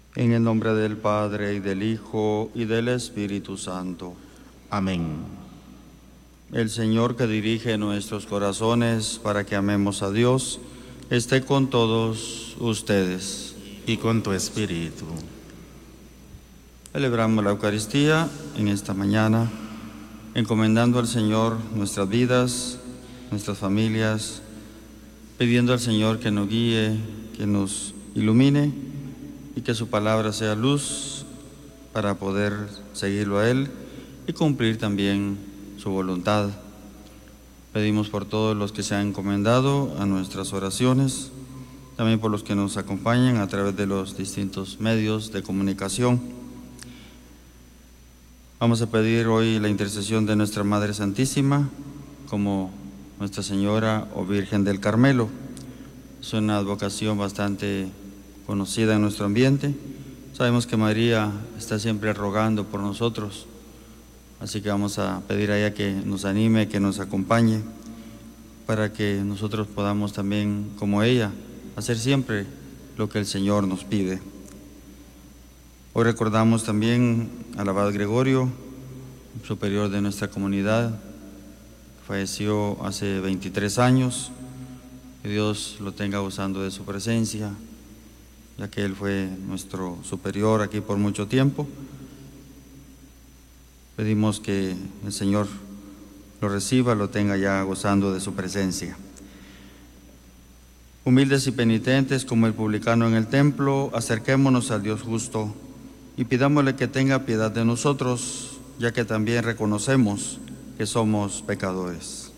En el nombre del Padre, y del Hijo, y del Espíritu Santo. Amén. El Señor, que dirige nuestros corazones para que amemos a Dios, esté con todos ustedes. Y con tu espíritu. Celebramos la Eucaristía en esta mañana, encomendando al Señor nuestras vidas, nuestras familias, pidiendo al Señor que nos guíe, que nos ilumine y que su palabra sea luz para poder seguirlo a Él y cumplir también su voluntad. Pedimos por todos los que se han encomendado a nuestras oraciones, también por los que nos acompañan a través de los distintos medios de comunicación. Vamos a pedir hoy la intercesión de nuestra Madre Santísima, como Nuestra Señora o Virgen del Carmelo. Es una advocación bastante conocida en nuestro ambiente. Sabemos que María está siempre rogando por nosotros, así que vamos a pedir a ella que nos anime, que nos acompañe, para que nosotros podamos también, como ella, hacer siempre lo que el Señor nos pide. Hoy recordamos también al abad Gregorio, superior de nuestra comunidad, que falleció hace 23 años. Que Dios lo tenga gozando de su presencia, ya que él fue nuestro superior aquí por mucho tiempo. Pedimos que el Señor lo reciba, lo tenga ya gozando de su presencia. Humildes y penitentes como el publicano en el templo, acerquémonos al Dios justo y pidámosle que tenga piedad de nosotros, ya que también reconocemos que somos pecadores.